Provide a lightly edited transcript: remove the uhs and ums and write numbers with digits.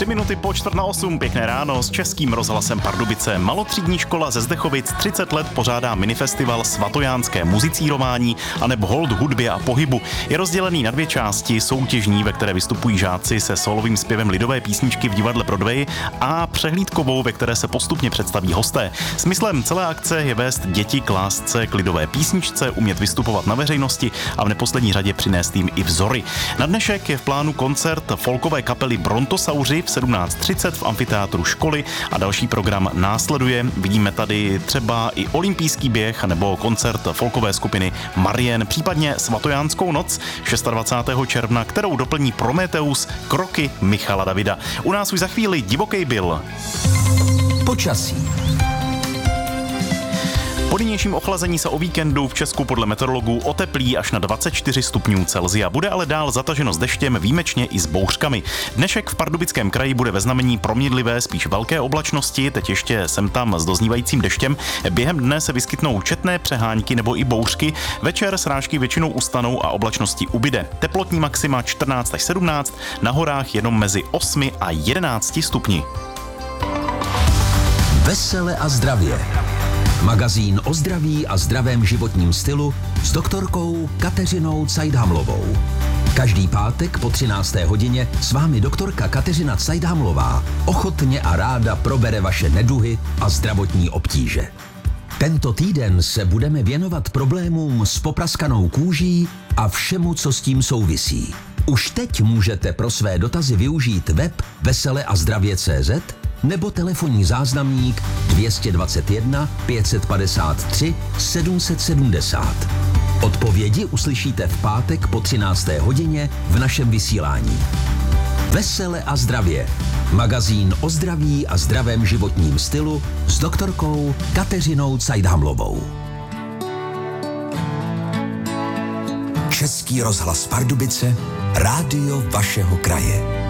3 minuty po 7:45, pěkné ráno s Českým rozhlasem Pardubice. Malotřídní škola ze Zdechovic 30 let pořádá minifestival Svatojánské muzicírování anebo hold hudbě a pohybu. Je rozdělený na 2 části, soutěžní, ve které vystupují žáci se solovým zpěvem lidové písničky v divadle Broadway, a přehlídkovou, ve které se postupně představí hosté. Smyslem celé akce je vést děti k lásce k lidové písničce, umět vystupovat na veřejnosti a v neposlední řadě přinést jim i vzory. Na dnešek je v plánu koncert folkové kapely Brontosauři v 17:30 v amfiteátru školy a další program následuje. Vidíme tady třeba i olympijský běh nebo koncert folkové skupiny Marien, případně Svatojánskou noc 26. června, kterou doplní Prometeus kroky Michala Davida. U nás už za chvíli Divoký Bill. Počasí. Po nynějším ochlazení se o víkendu v Česku podle meteorologů oteplí až na 24 stupňů Celsia. Bude ale dál zataženo s deštěm, výjimečně i s bouřkami. Dnešek v Pardubickém kraji bude ve znamení proměnlivé, spíš velké oblačnosti, teď ještě sem tam s doznívajícím deštěm. Během dne se vyskytnou četné přehánky nebo i bouřky. Večer srážky většinou ustanou a oblačnosti ubyde. Teplotní maxima 14 až 17, na horách jenom mezi 8 a 11 stupni. Vesele a zdravě. Magazín o zdraví a zdravém životním stylu s doktorkou Kateřinou Cajdhamlovou. Každý pátek po 13. hodině s vámi doktorka Kateřina Cajdhamlová ochotně a ráda probere vaše neduhy a zdravotní obtíže. Tento týden se budeme věnovat problémům s popraskanou kůží a všemu, co s tím souvisí. Už teď můžete pro své dotazy využít web veseleazdravě.cz nebo telefonní záznamník 221 553 770. Odpovědi uslyšíte v pátek po 13. hodině v našem vysílání. Vesele a zdravě. Magazín o zdraví a zdravém životním stylu s doktorkou Kateřinou Cajdhamlovou. Český rozhlas Pardubice, rádio vašeho kraje.